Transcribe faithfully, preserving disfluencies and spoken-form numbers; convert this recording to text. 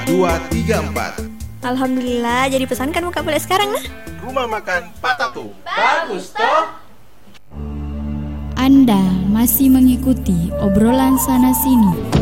dua tiga empat. Alhamdulillah, jadi pesankan muka boleh sekarang lah. Rumah makan Pak Tato. Bagus toh? Anda masih mengikuti obrolan sana sini.